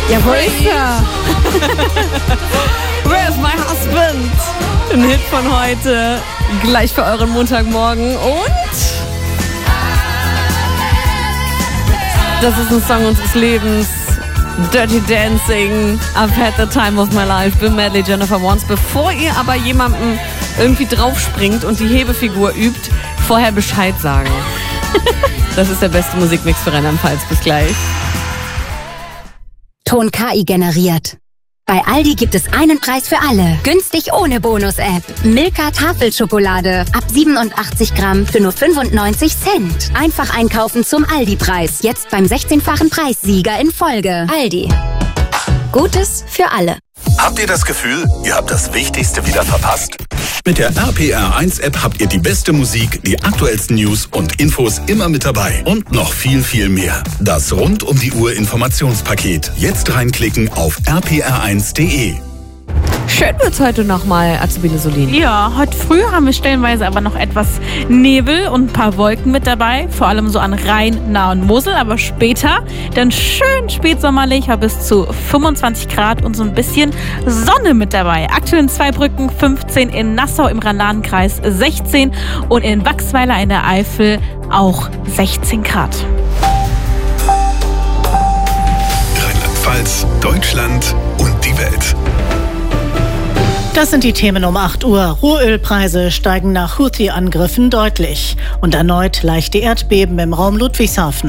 Ja, wo ist er? Where's my husband? Ein Hit von heute. Gleich für euren Montagmorgen. Und das ist ein Song unseres Lebens. Dirty Dancing, I've had the time of my life, Bill Medley, Jennifer Warnes. Bevor ihr aber jemandem irgendwie draufspringt und die Hebefigur übt, vorher Bescheid sagen. Das ist der beste Musikmix für Rheinland-Pfalz. Bis gleich. Ton KI generiert. Bei Aldi gibt es einen Preis für alle. Günstig ohne Bonus-App. Milka Tafelschokolade. Ab 87 Gramm für nur 95 Cent. Einfach einkaufen zum Aldi-Preis. Jetzt beim 16-fachen Preissieger in Folge. Aldi. Gutes für alle. Habt ihr das Gefühl, ihr habt das Wichtigste wieder verpasst? Mit der RPR1-App habt ihr die beste Musik, die aktuellsten News und Infos immer mit dabei. Und noch viel, viel mehr. Das Rund-um-die-Uhr-Informationspaket. Jetzt reinklicken auf rpr1.de. Schön wird's heute nochmal, Azubine Solin. Ja, heute früh haben wir stellenweise aber noch etwas Nebel und ein paar Wolken mit dabei. Vor allem so an Rhein, Nahe und Mosel. Aber später dann schön spätsommerlich, bis zu 25 Grad und so ein bisschen Sonne mit dabei. Aktuell in Zweibrücken 15, in Nassau im Rheinland-Kreis 16 und in Wachsweiler in der Eifel auch 16 Grad. Rheinland-Pfalz, Deutschland und die Welt. Das sind die Themen um 8 Uhr. Rohölpreise steigen nach Houthi-Angriffen deutlich. Und erneut leichte Erdbeben im Raum Ludwigshafen.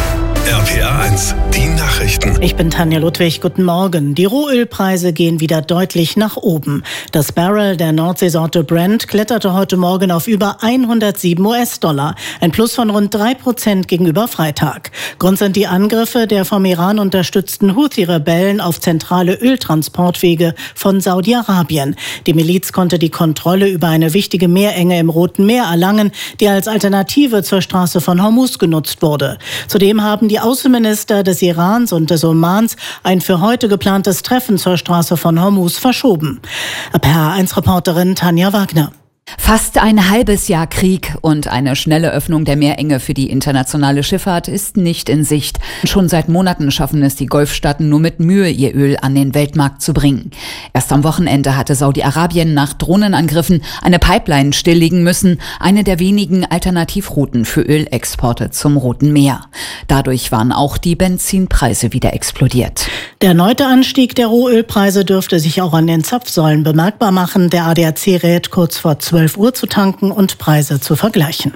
RPR1, die Nachrichten. Ich bin Tanja Ludwig, guten Morgen. Die Rohölpreise gehen wieder deutlich nach oben. Das Barrel der Nordseesorte Brent kletterte heute Morgen auf über 107 US-Dollar. Ein Plus von rund 3% gegenüber Freitag. Grund sind die Angriffe der vom Iran unterstützten Houthi-Rebellen auf zentrale Öltransportwege von Saudi-Arabien. Die Miliz konnte die Kontrolle über eine wichtige Meerenge im Roten Meer erlangen, die als Alternative zur Straße von Hormuz genutzt wurde. Zudem haben die Außenminister des Irans und des Omans ein für heute geplantes Treffen zur Straße von Hormuz verschoben. RPR1-Reporterin Tanja Wagner. Fast ein halbes Jahr Krieg und eine schnelle Öffnung der Meerenge für die internationale Schifffahrt ist nicht in Sicht. Schon seit Monaten schaffen es die Golfstaaten nur mit Mühe, ihr Öl an den Weltmarkt zu bringen. Erst am Wochenende hatte Saudi-Arabien nach Drohnenangriffen eine Pipeline stilllegen müssen, eine der wenigen Alternativrouten für Ölexporte zum Roten Meer. Dadurch waren auch die Benzinpreise wieder explodiert. Der erneute Anstieg der Rohölpreise dürfte sich auch an den Zapfsäulen bemerkbar machen. Der ADAC rät kurz vor 12 Uhr zu tanken und Preise zu vergleichen.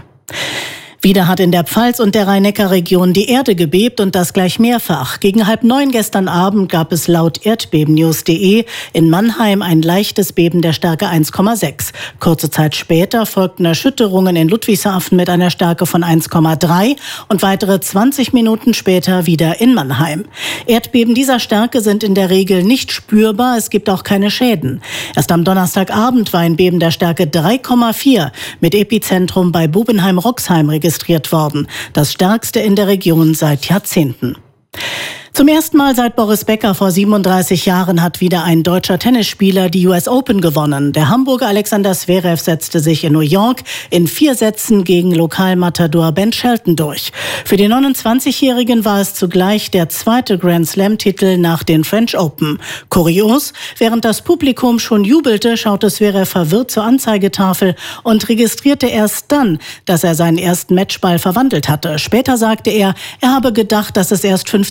Wieder hat in der Pfalz und der Rhein-Neckar-Region die Erde gebebt und das gleich mehrfach. Gegen 8:30 gestern Abend gab es laut erdbebennews.de in Mannheim ein leichtes Beben der Stärke 1,6. Kurze Zeit später folgten Erschütterungen in Ludwigshafen mit einer Stärke von 1,3 und weitere 20 Minuten später wieder in Mannheim. Erdbeben dieser Stärke sind in der Regel nicht spürbar, es gibt auch keine Schäden. Erst am Donnerstagabend war ein Beben der Stärke 3,4 mit Epizentrum bei Bubenheim-Roxheim registriert worden. Das stärkste in der Region seit Jahrzehnten. Zum ersten Mal seit Boris Becker vor 37 Jahren hat wieder ein deutscher Tennisspieler die US Open gewonnen. Der Hamburger Alexander Zverev setzte sich in New York in 4 Sätzen gegen Lokalmatador Ben Shelton durch. Für den 29-Jährigen war es zugleich der zweite Grand-Slam-Titel nach den French Open. Kurios, während das Publikum schon jubelte, schaute Zverev verwirrt zur Anzeigetafel und registrierte erst dann, dass er seinen ersten Matchball verwandelt hatte. Später sagte er habe gedacht, dass es erst 15